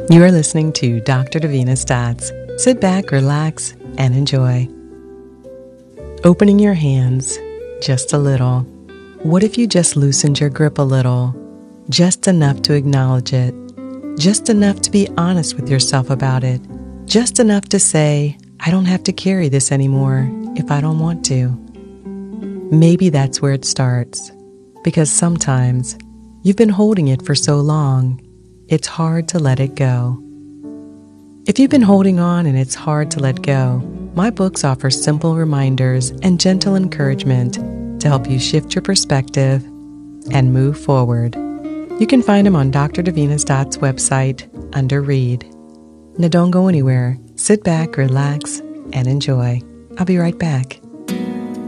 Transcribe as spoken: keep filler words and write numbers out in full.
You are listening to Doctor Davina's Dots. Sit back, relax, and enjoy. Opening your hands just a little. What if you just loosened your grip a little? Just enough to acknowledge it. Just enough to be honest with yourself about it. Just enough to say, I don't have to carry this anymore if I don't want to. Maybe that's where it starts, because sometimes you've been holding it for so long, it's hard to let it go. If you've been holding on and it's hard to let go, my books offer simple reminders and gentle encouragement to help you shift your perspective and move forward. You can find them on Doctor Davina's Dots website under Read. Now don't go anywhere. Sit back, relax, and enjoy. I'll be right back.